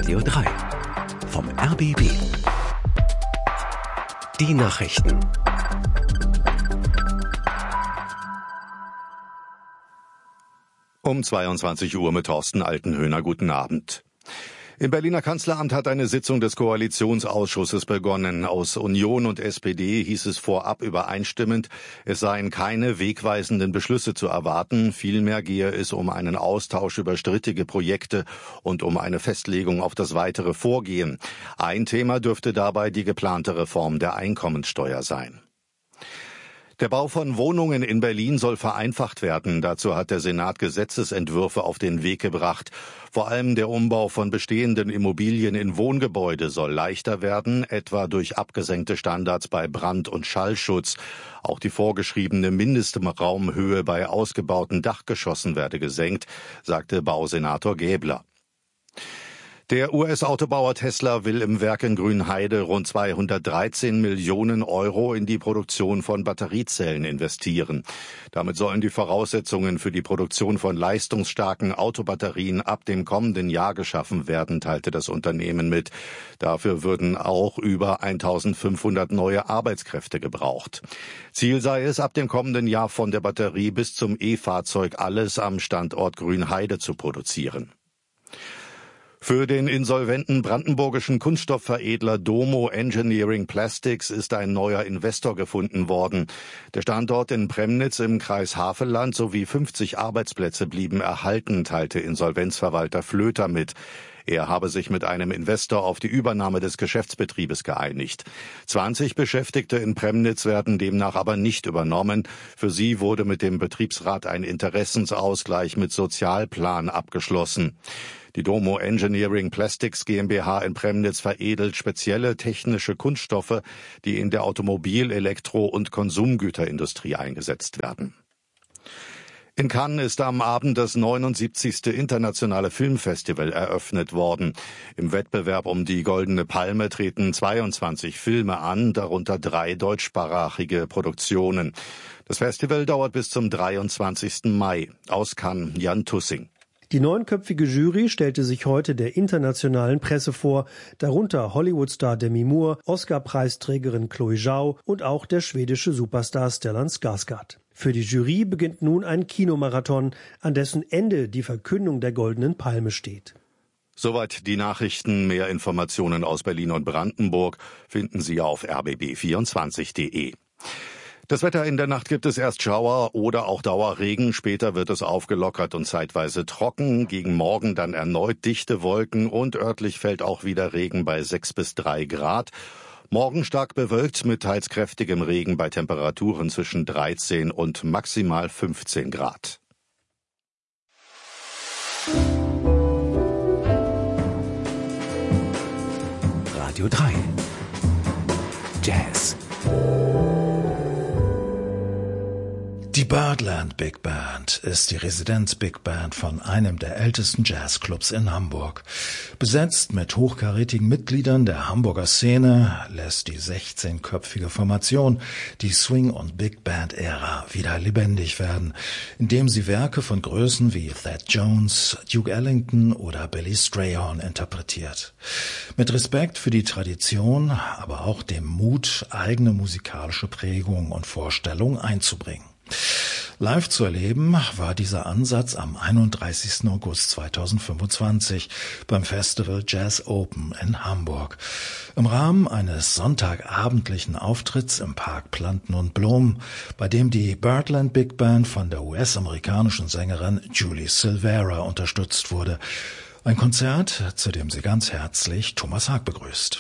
Radio 3 vom RBB. Die Nachrichten. Um 22 Uhr mit Thorsten Altenhöhner. Guten Abend. Im Berliner Kanzleramt hat eine Sitzung des Koalitionsausschusses begonnen. Aus Union und SPD hieß es vorab übereinstimmend, es seien keine wegweisenden Beschlüsse zu erwarten. Vielmehr gehe es um einen Austausch über strittige Projekte und um eine Festlegung auf das weitere Vorgehen. Ein Thema dürfte dabei die geplante Reform der Einkommensteuer sein. Der Bau von Wohnungen in Berlin soll vereinfacht werden. Dazu hat der Senat Gesetzesentwürfe auf den Weg gebracht. Vor allem der Umbau von bestehenden Immobilien in Wohngebäude soll leichter werden, etwa durch abgesenkte Standards bei Brand- und Schallschutz. Auch die vorgeschriebene Mindestraumhöhe bei ausgebauten Dachgeschossen werde gesenkt, sagte Bausenator Gäbler. Der US-Autobauer Tesla will im Werk in Grünheide rund 213 Millionen Euro in die Produktion von Batteriezellen investieren. Damit sollen die Voraussetzungen für die Produktion von leistungsstarken Autobatterien ab dem kommenden Jahr geschaffen werden, teilte das Unternehmen mit. Dafür würden auch über 1500 neue Arbeitskräfte gebraucht. Ziel sei es, ab dem kommenden Jahr von der Batterie bis zum E-Fahrzeug alles am Standort Grünheide zu produzieren. Für den insolventen brandenburgischen Kunststoffveredler Domo Engineering Plastics ist ein neuer Investor gefunden worden. Der Standort in Premnitz im Kreis Havelland sowie 50 Arbeitsplätze blieben erhalten, teilte Insolvenzverwalter Flöter mit. Er habe sich mit einem Investor auf die Übernahme des Geschäftsbetriebes geeinigt. 20 Beschäftigte in Premnitz werden demnach aber nicht übernommen. Für sie wurde mit dem Betriebsrat ein Interessensausgleich mit Sozialplan abgeschlossen. Die Domo Engineering Plastics GmbH in Premnitz veredelt spezielle technische Kunststoffe, die in der Automobil-, Elektro- und Konsumgüterindustrie eingesetzt werden. In Cannes ist am Abend das 79. internationale Filmfestival eröffnet worden. Im Wettbewerb um die Goldene Palme treten 22 Filme an, darunter 3 deutschsprachige Produktionen. Das Festival dauert bis zum 23. Mai. Aus Cannes, Jan Tussing. Die 9-köpfige Jury stellte sich heute der internationalen Presse vor, darunter Hollywood-Star Demi Moore, Oscar-Preisträgerin Chloe Zhao und auch der schwedische Superstar Stellan Skarsgård. Für die Jury beginnt nun ein Kinomarathon, an dessen Ende die Verkündung der Goldenen Palme steht. Soweit die Nachrichten. Mehr Informationen aus Berlin und Brandenburg finden Sie auf rbb24.de. Das Wetter: in der Nacht gibt es erst Schauer oder auch Dauerregen. Später wird es aufgelockert und zeitweise trocken. Gegen Morgen dann erneut dichte Wolken und örtlich fällt auch wieder Regen bei 6 bis 3 Grad. Morgen stark bewölkt mit teils kräftigem Regen bei Temperaturen zwischen 13 und maximal 15 Grad. Radio 3 Jazz. Die Birdland Big Band ist die Residenz-Big Band von einem der ältesten Jazzclubs in Hamburg. Besetzt mit hochkarätigen Mitgliedern der Hamburger Szene lässt die 16-köpfige Formation die Swing- und Big Band-Ära wieder lebendig werden, indem sie Werke von Größen wie Thad Jones, Duke Ellington oder Billy Strayhorn interpretiert. Mit Respekt für die Tradition, aber auch dem Mut, eigene musikalische Prägung und Vorstellung einzubringen. Live zu erleben war dieser Ansatz am 31. August 2025 beim Festival Jazz Open in Hamburg. Im Rahmen eines sonntagabendlichen Auftritts im Park Planten und Blumen, bei dem die Birdland Big Band von der US-amerikanischen Sängerin Julie Silvera unterstützt wurde. Ein Konzert, zu dem sie ganz herzlich Thomas Haag begrüßt.